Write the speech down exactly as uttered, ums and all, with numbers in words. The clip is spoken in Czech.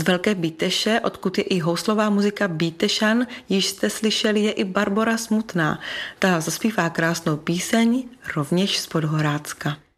Z Velké Bíteše, odkud je i houslová muzika Bítešan, již jste slyšeli, je i Barbora Smutná. Ta zaspívá krásnou píseň, rovněž z Podhorácka.